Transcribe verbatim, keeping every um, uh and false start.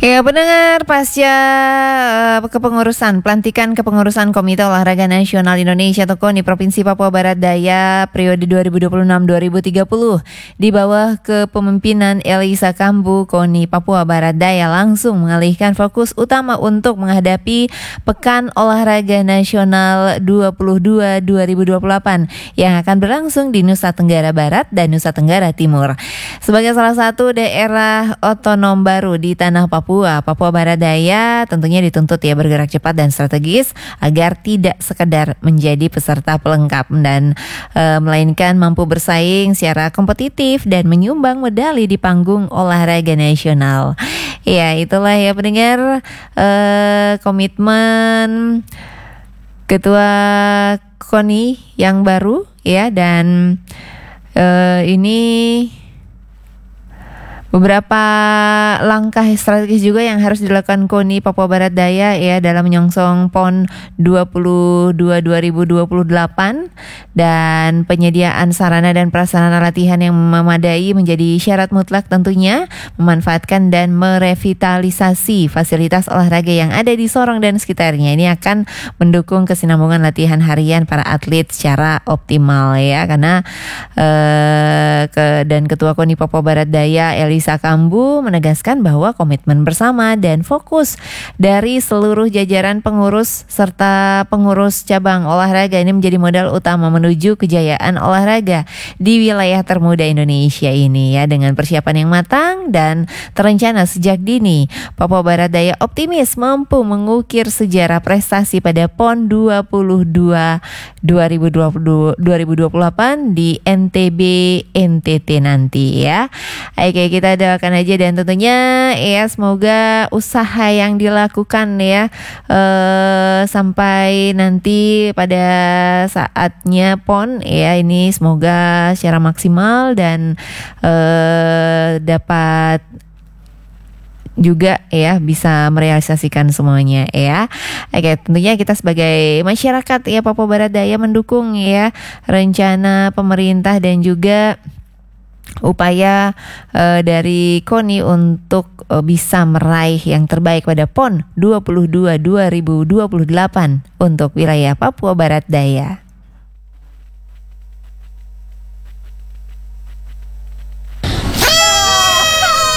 Ya, pendengar, pasca eh, kepengurusan pelantikan kepengurusan Komite Olahraga Nasional Indonesia atau KONI Provinsi Papua Barat Daya periode dua ribu dua puluh enam sampai dua ribu tiga puluh di bawah kepemimpinan Elisa Kambu, KONI Papua Barat Daya langsung mengalihkan fokus utama untuk menghadapi Pekan Olahraga Nasional dua puluh dua dua ribu dua puluh delapan yang akan berlangsung di Nusa Tenggara Barat dan Nusa Tenggara Timur. Sebagai salah satu daerah otonom baru di tanah Papua, Papua Barat Daya tentunya dituntut ya bergerak cepat dan strategis agar tidak sekedar menjadi peserta pelengkap dan e, melainkan mampu bersaing secara kompetitif dan menyumbang medali di panggung olahraga nasional. Ya, itulah ya pendengar e, komitmen Ketua KONI yang baru ya, dan e, ini beberapa langkah strategis juga yang harus dilakukan KONI Papua Barat Daya ya dalam menyongsong PON dua puluh dua dua ribu dua puluh delapan, dan penyediaan sarana dan prasarana latihan yang memadai menjadi syarat mutlak tentunya, memanfaatkan dan merevitalisasi fasilitas olahraga yang ada di Sorong dan sekitarnya. Ini akan mendukung kesinambungan latihan harian para atlet secara optimal ya, karena eh, ke, dan Ketua KONI Papua Barat Daya Elisa Kambu menegaskan bahwa komitmen bersama dan fokus dari seluruh jajaran pengurus serta pengurus cabang olahraga ini menjadi modal utama menuju kejayaan olahraga di wilayah termuda Indonesia ini ya. Dengan persiapan yang matang dan terencana sejak dini, Papua Barat Daya optimis mampu mengukir sejarah prestasi pada PON dua puluh dua dua ribu dua puluh delapan di N T B N T T nanti ya. Oke, kita doakan aja dan tentunya ya semoga usaha yang dilakukan ya eh, sampai nanti pada saatnya PON ya ini semoga secara maksimal dan eh, dapat juga ya bisa merealisasikan semuanya ya. Oke, tentunya kita sebagai masyarakat ya Papua Barat Daya mendukung ya rencana pemerintah dan juga upaya uh, dari KONI untuk uh, bisa meraih yang terbaik pada PON dua puluh dua dua ribu dua puluh delapan untuk wilayah Papua Barat Daya.